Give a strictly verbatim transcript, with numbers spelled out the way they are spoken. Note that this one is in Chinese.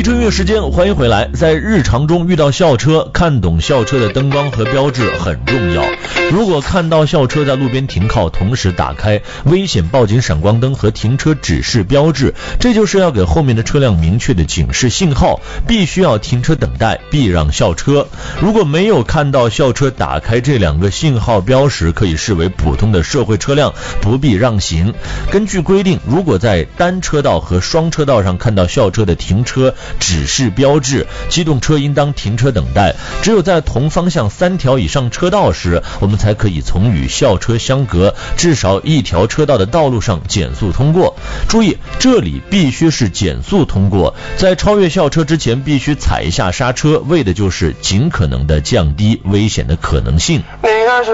汽车音乐时间，欢迎回来。在日常中遇到校车，看懂校车的灯光和标志很重要。如果看到校车在路边停靠，同时打开危险报警闪光灯和停车指示标志，这就是要给后面的车辆明确的警示信号，必须要停车等待，避让校车。如果没有看到校车打开这两个信号标识，可以视为普通的社会车辆，不必让行。根据规定，如果在单车道和双车道上看到校车的停车指示标志，机动车应当停车等待。只有在同方向三条以上车道时，我们才可以从与校车相隔至少一条车道的道路上减速通过。注意，这里必须是减速通过，在超越校车之前必须踩一下刹车，为的就是尽可能的降低危险的可能性。